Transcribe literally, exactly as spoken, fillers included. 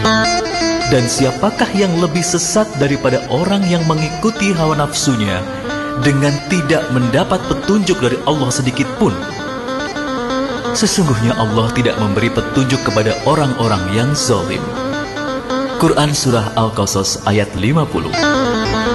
Dan siapakah yang lebih sesat daripada orang yang mengikuti hawa nafsunya dengan tidak mendapat petunjuk dari Allah sedikit pun? Sesungguhnya Allah tidak memberi petunjuk kepada orang-orang yang zalim. Quran Surah Al-Qasas ayat lima puluh.